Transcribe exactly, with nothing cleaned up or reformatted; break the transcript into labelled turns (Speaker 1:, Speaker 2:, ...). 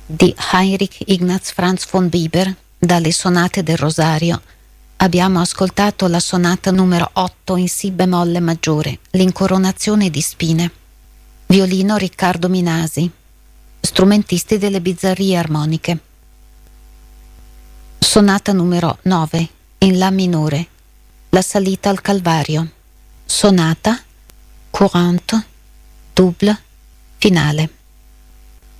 Speaker 1: di Heinrich Ignaz Franz von Bieber, dalle sonate del Rosario, abbiamo ascoltato la sonata numero otto in Si bemolle maggiore, l'Incoronazione di spine. Violino Riccardo Minasi, strumentisti delle Bizzarrie armoniche. Sonata numero nove in La minore, la salita al Calvario. Sonata, courante, double, finale.